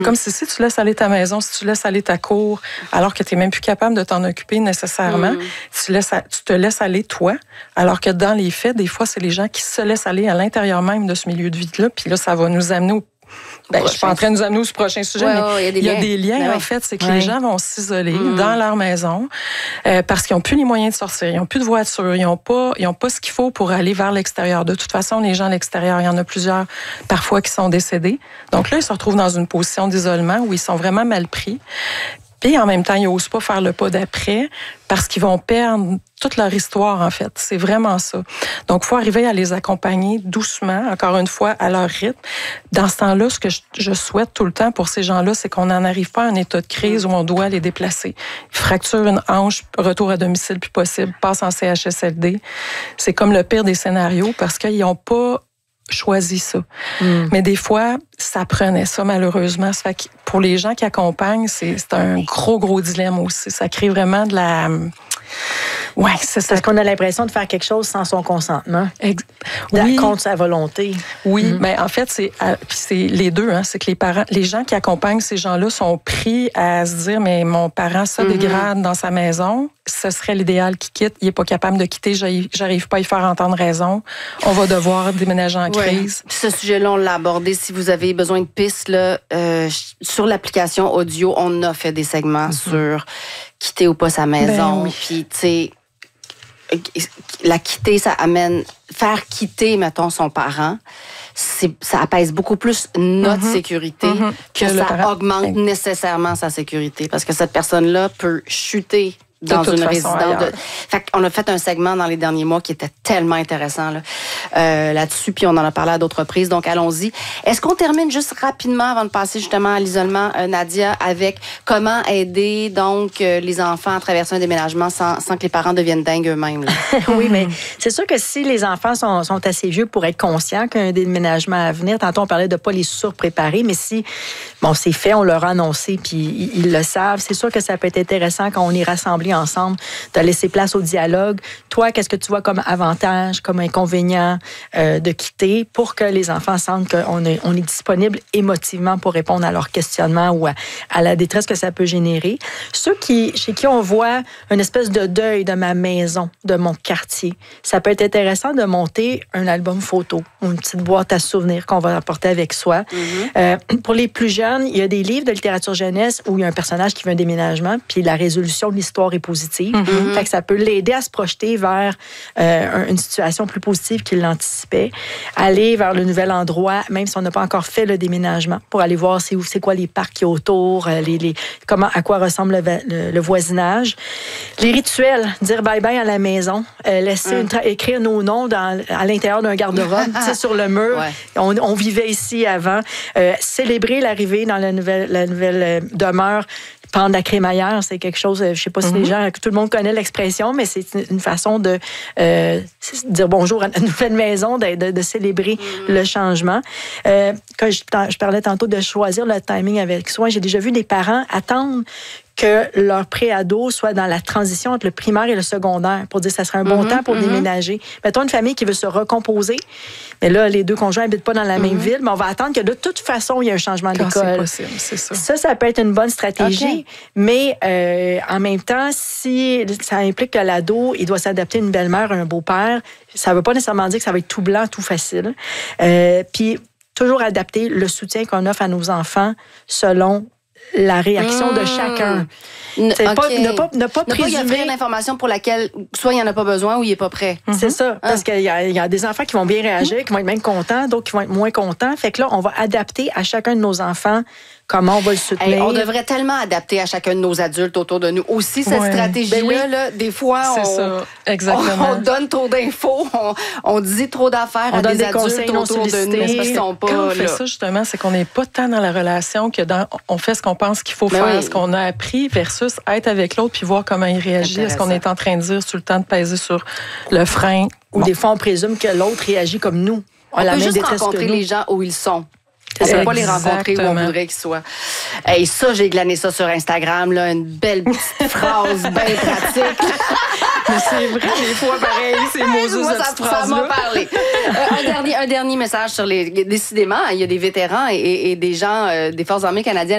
Comme si tu laisses aller ta maison, si tu laisses aller ta cour, alors que tu n'es même plus capable de t'en occuper nécessairement, tu te laisses aller toi, alors que dans les faits, des fois, c'est les gens qui se laissent aller à l'intérieur même de ce milieu de vie-là, puis là, ça va nous amener au je ne suis pas en train de nous amener au prochain sujet, mais il y a des liens, en fait. C'est que les gens vont s'isoler dans leur maison parce qu'ils n'ont plus les moyens de sortir, ils n'ont plus de voiture, ils n'ont pas ce qu'il faut pour aller vers l'extérieur. De toute façon, les gens à l'extérieur, il y en a plusieurs parfois qui sont décédés. Donc là, ils se retrouvent dans une position d'isolement où ils sont vraiment mal pris. Puis en même temps, ils n'osent pas faire le pas d'après parce qu'ils vont perdre toute leur histoire, en fait. C'est vraiment ça. Donc, il faut arriver à les accompagner doucement, encore une fois, à leur rythme. Dans ce temps-là, ce que je souhaite tout le temps pour ces gens-là, c'est qu'on n'en arrive pas à un état de crise où on doit les déplacer. Fracture une hanche, retour à domicile plus possible, passe en CHSLD. C'est comme le pire des scénarios parce qu'ils n'ont pas choisi ça. Mais des fois, ça prenait ça, malheureusement. Ça fait que pour les gens qui accompagnent, c'est un gros dilemme aussi. Ça crée vraiment de la... Ouais, c'est ça. Parce qu'on a l'impression de faire quelque chose sans son consentement. Contre sa volonté. Oui, mais en fait, c'est les deux. C'est que les gens qui accompagnent ces gens-là sont pris à se dire, mais mon parent se dégrade dans sa maison, ce serait l'idéal qu'il quitte. Il n'est pas capable de quitter, j'arrive pas à y faire entendre raison. On va devoir déménager en crise. Ce sujet-là, on l'a abordé. Si vous avez besoin de pistes, là, sur l'application audio, on a fait des segments sur quitter ou pas sa maison. Puis, tu sais, la quitter, ça amène... Faire quitter, mettons, son parent, ça apaise beaucoup plus notre sécurité que ça augmente nécessairement sa sécurité. Parce que cette personne-là peut chuter dans une résidence. Fait qu'on a fait un segment dans les derniers mois qui était tellement intéressant là-dessus, puis on en a parlé à d'autres reprises, donc allons-y. Est-ce qu'on termine juste rapidement, avant de passer justement à l'isolement, Nadia, avec comment aider donc les enfants à traverser un déménagement sans que les parents deviennent dingues eux-mêmes? Oui, mais c'est sûr que si les enfants sont assez vieux pour être conscients qu'il y a un déménagement à venir, tantôt on parlait de ne pas les surpréparer, mais si, c'est fait, on leur a annoncé, puis ils le savent, c'est sûr que ça peut être intéressant quand on est rassemblés ensemble, de laisser place au dialogue. Toi, qu'est-ce que tu vois comme avantage, comme inconvénient de quitter pour que les enfants sentent qu'on est disponible émotivement pour répondre à leurs questionnements ou à la détresse que ça peut générer. Ceux chez qui on voit une espèce de deuil de ma maison, de mon quartier, ça peut être intéressant de monter un album photo ou une petite boîte à souvenirs qu'on va apporter avec soi. Pour les plus jeunes, il y a des livres de littérature jeunesse où il y a un personnage qui veut un déménagement, puis la résolution de l'histoire est positive. Fait que ça peut l'aider à se projeter vers une situation plus positive qu'il l'anticipait. Aller vers le nouvel endroit, même si on n'a pas encore fait le déménagement, pour aller voir c'est quoi les parcs qui y a autour, à quoi ressemble le voisinage. Les rituels, dire bye-bye à la maison, laisser écrire nos noms à l'intérieur d'un garde-robe, sur le mur. Ouais. On vivait ici avant. Célébrer l'arrivée dans la nouvelle demeure. Prendre la crémaillère, c'est quelque chose, je ne sais pas si tout le monde connaît l'expression, mais c'est une façon de dire bonjour à notre nouvelle maison, de célébrer le changement. Quand je parlais tantôt de choisir le timing avec soi, j'ai déjà vu des parents attendre que leur pré-ado soit dans la transition entre le primaire et le secondaire pour dire que ça serait un bon temps pour déménager. Mettons une famille qui veut se recomposer, mais là, les deux conjoints n'habitent pas dans la même ville, mais on va attendre que de toute façon, il y ait un changement d'école. C'est possible, c'est ça. Ça peut être une bonne stratégie, mais en même temps, si ça implique que l'ado, il doit s'adapter à une belle-mère, un beau-père, ça ne veut pas nécessairement dire que ça va être tout blanc, tout facile. Puis, toujours adapter le soutien qu'on offre à nos enfants selon la réaction de chacun. Ne pas présumer l'information pour laquelle soit il n'y en a pas besoin ou il n'est pas prêt. C'est ça. Parce qu'il y a des enfants qui vont bien réagir, qui vont être même contents, d'autres qui vont être moins contents. Fait que là, on va adapter à chacun de nos enfants comment on va le soutenir. On devrait tellement adapter à chacun de nos adultes autour de nous. Aussi, cette stratégie-là, là, des fois, on donne trop d'infos, on dit trop d'affaires à des adultes autour de nous qui sont pas quand on fait ça, justement, c'est qu'on n'est pas tant dans la relation que on fait ce qu'on pense qu'il faut faire, ce qu'on a appris versus être avec l'autre puis voir comment il réagit. Est-ce qu'on est en train de dire sur le temps de peser sur le frein? Ou des fois, on présume que l'autre réagit comme nous. On peut juste rencontrer les gens où ils sont. On ne peut pas les rencontrer où on voudrait qu'ils soient. Et ça, j'ai glané ça sur Instagram, là, une belle petite phrase bien pratique. Mais c'est vrai, des fois, pareil, c'est Moses, ça m'a parlé. Un dernier message sur décidément, il y a des vétérans et des gens des Forces armées canadiennes